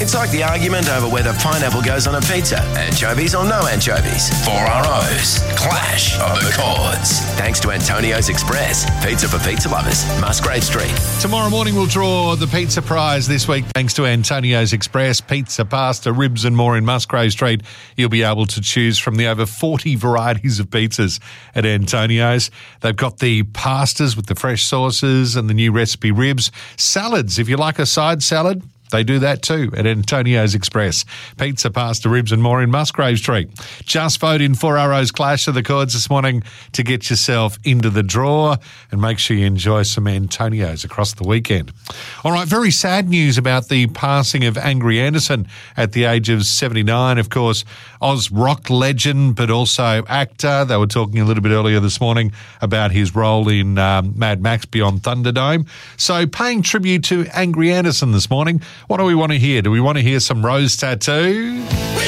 It's like the argument over whether pineapple goes on a pizza, anchovies or no anchovies. 4RO's Clash of the Chords. Thanks to Antonio's Express, pizza for pizza lovers, Musgrave Street. Tomorrow morning we'll draw the pizza prize this week thanks to Antonio's Express. Pizza, pasta, ribs and more in Musgrave Street. You'll be able to choose from the over 40 varieties of pizzas at Antonio's. They've got the pastas with the fresh sauces and the new recipe ribs. Salads, if you like a side salad, they do that too at Antonio's Express. Pizza, pasta, ribs and more in Musgrave Street. Just vote in 4RO's Clash of the Chords this morning to get yourself into the draw and make sure you enjoy some Antonio's across the weekend. All right, very sad news about the passing of Angry Anderson at the age of 79. Of course, Oz rock legend, but also actor. They were talking a little bit earlier this morning about his role in Mad Max Beyond Thunderdome. So paying tribute to Angry Anderson this morning. What do we want to hear? Do we want to hear some Rose Tattoo?